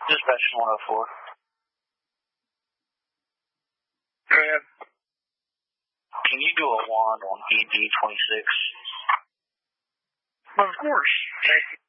Dispatch 104. Go ahead. Can you do a wand on ED 26? Of course. Thank you.